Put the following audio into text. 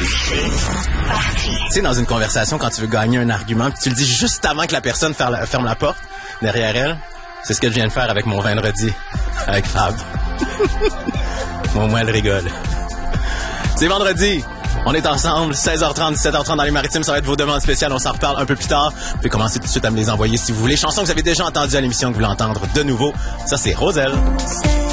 Tu sais, dans une conversation, quand tu veux gagner un argument, puis tu le dis juste avant que la personne ferme la porte derrière elle, c'est ce que je viens de faire avec mon vendredi, avec Fab. Au moins, elle rigole. C'est vendredi. On est ensemble, 16h30, 17h30 dans les Maritimes. Ça va être vos demandes spéciales. On s'en reparle un peu plus tard. Vous pouvez commencer tout de suite à me les envoyer si vous voulez. Chansons que vous avez déjà entendues à l'émission que vous voulez entendre de nouveau. Ça, c'est Roselle.